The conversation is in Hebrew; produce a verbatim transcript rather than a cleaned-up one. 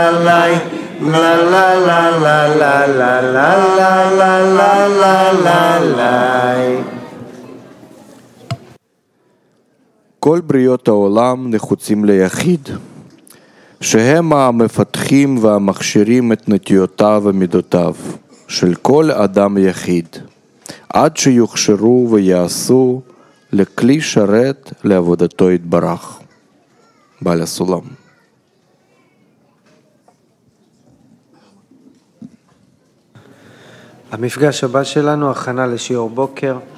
כל בריות העולם נחוצים ליחיד, שהם המפתחים והמכשירים את נטיותיו ומידותיו של כל אדם יחיד, עד שיוכשרו ויעשו לכלי שרת לעבודתו יתברך. בעל הסולם. המפגש הבא שלנו, הכנה לשיעור בוקר.